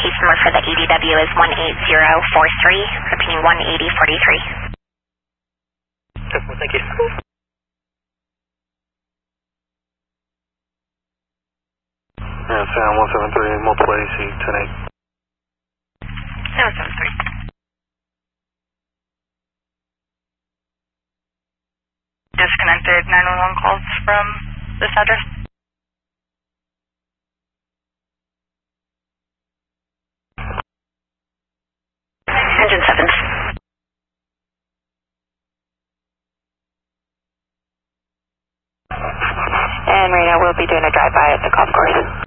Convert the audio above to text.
case number for the ADW is 18043, repeating 18043. Thank you. Sound 173, multiple AC, 10-8. 773. Disconnected 911 calls from this address. Engine 7. And right now we'll be doing a drive-by at the golf course.